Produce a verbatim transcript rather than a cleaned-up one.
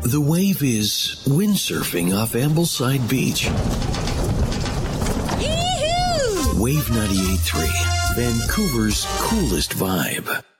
The Wave is windsurfing off Ambleside Beach. Yee-hoo! Wave ninety-eight point three, Vancouver's coolest vibe.